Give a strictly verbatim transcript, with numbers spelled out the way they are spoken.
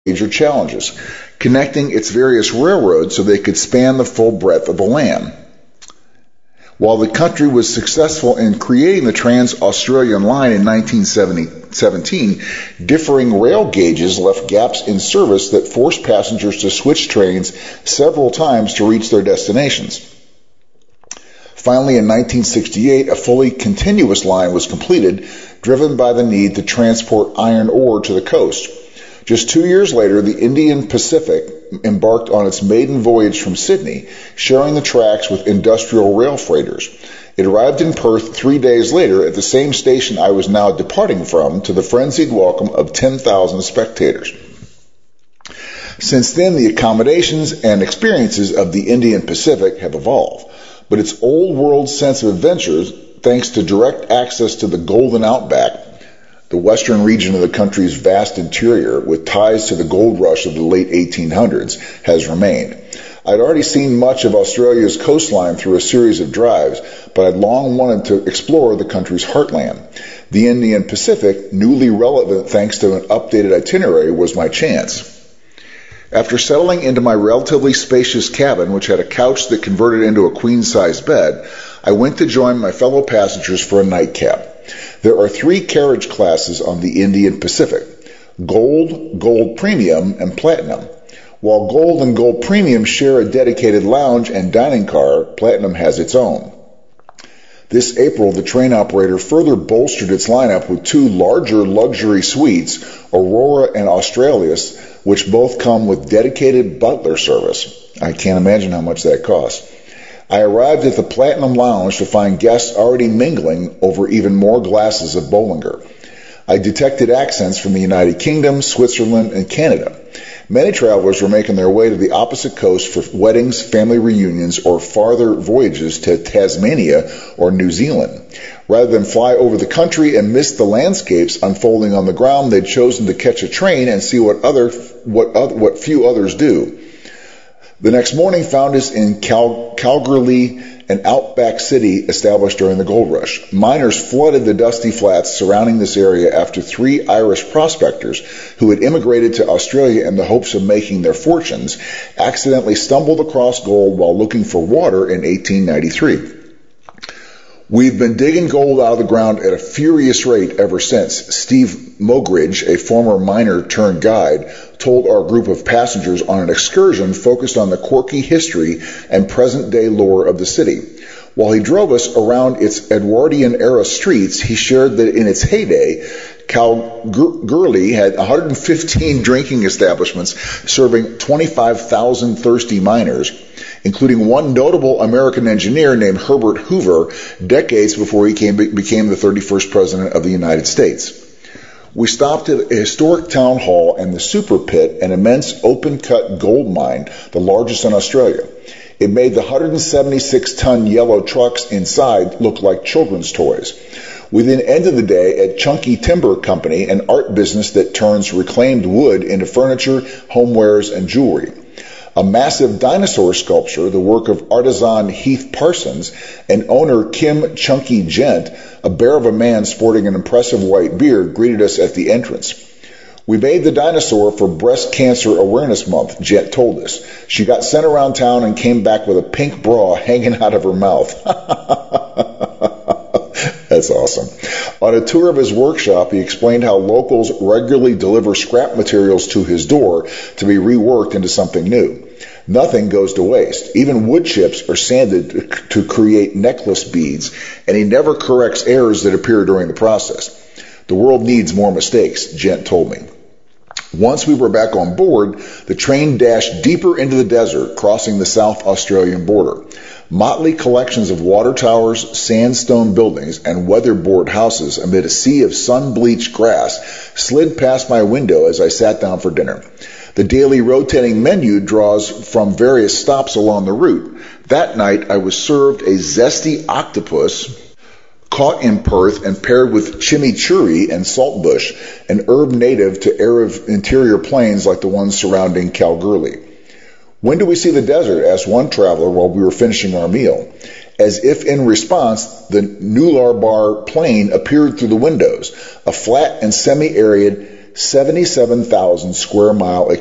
major challenges, connecting its various railroads so they could span the full breadth of the land. While the country was successful in creating the Trans-Australian Line in nineteen seventeen, differing rail gauges left gaps in service that forced passengers to switch trains several times to reach their destinations. Finally, in nineteen sixty-eight, a fully continuous line was completed, driven by the need to transport iron ore to the coast. Just two years later, the Indian Pacific embarked on its maiden voyage from Sydney, sharing the tracks with industrial rail freighters. It arrived in Perth three days later at the same station I was now departing from, to the frenzied welcome of ten thousand spectators. Since then, the accommodations and experiences of the Indian Pacific have evolved, but its old world sense of adventure, thanks to direct access to the Golden Outback, the western region of the country's vast interior, with ties to the gold rush of the late eighteen hundreds, has remained. I'd already seen much of Australia's coastline through a series of drives, but I'd long wanted to explore the country's heartland. The Indian Pacific, newly relevant thanks to an updated itinerary, was my chance. After settling into my relatively spacious cabin, which had a couch that converted into a queen-size bed, I went to join my fellow passengers for a nightcap. There are three carriage classes on the Indian Pacific: Gold, Gold Premium, and Platinum. While Gold and Gold Premium share a dedicated lounge and dining car, Platinum has its own. This April, the train operator further bolstered its lineup with two larger luxury suites, Aurora and Australis, which both come with dedicated butler service. I can't imagine how much that costs. I arrived at the Platinum Lounge to find guests already mingling over even more glasses of Bollinger. I detected accents from the United Kingdom, Switzerland, and Canada. Many travelers were making their way to the opposite coast for weddings, family reunions, or farther voyages to Tasmania or New Zealand. Rather than fly over the country and miss the landscapes unfolding on the ground, they'd chosen to catch a train and see what other what other, what few others do. The next morning found us in Cal- Kalgoorlie, an outback city established during the gold rush. Miners flooded the dusty flats surrounding this area after three Irish prospectors, who had immigrated to Australia in the hopes of making their fortunes, accidentally stumbled across gold while looking for water in eighteen ninety-three. We've been digging gold out of the ground at a furious rate ever since, Steve Mogridge, a former miner turned guide, told our group of passengers on an excursion focused on the quirky history and present-day lore of the city. While he drove us around its Edwardian-era streets, he shared that in its heyday, Kalgoorlie had one hundred fifteen drinking establishments serving twenty-five thousand thirsty miners, including one notable American engineer named Herbert Hoover, decades before he came, became the thirty-first president of the United States. We stopped at a historic town hall and the Super Pit, an immense open-cut gold mine, the largest in Australia. It made the one hundred seventy-six ton yellow trucks inside look like children's toys. We then ended the day at Chunky Timber Company, an art business that turns reclaimed wood into furniture, homewares, and jewelry. A massive dinosaur sculpture, the work of artisan Heath Parsons, and owner Kim Chunky Gent, a bear of a man sporting an impressive white beard, greeted us at the entrance. We made the dinosaur for Breast Cancer Awareness Month, Gent told us. She got sent around town and came back with a pink bra hanging out of her mouth. That's awesome. On a tour of his workshop, he explained how locals regularly deliver scrap materials to his door to be reworked into something new. Nothing goes to waste. Even wood chips are sanded to create necklace beads, and he never corrects errors that appear during the process. The world needs more mistakes, Gent told me. Once we were back on board, the train dashed deeper into the desert, crossing the South Australian border. Motley collections of water towers, sandstone buildings, and weatherboard houses amid a sea of sun-bleached grass slid past my window as I sat down for dinner. The daily rotating menu draws from various stops along the route. That night, I was served a zesty octopus caught in Perth and paired with chimichurri and saltbush, an herb native to arid interior plains like the ones surrounding Kalgoorlie. When do we see the desert? Asked one traveler while we were finishing our meal. As if in response, the Nullarbor plain appeared through the windows, a flat and semi-arid seventy-seven thousand square mile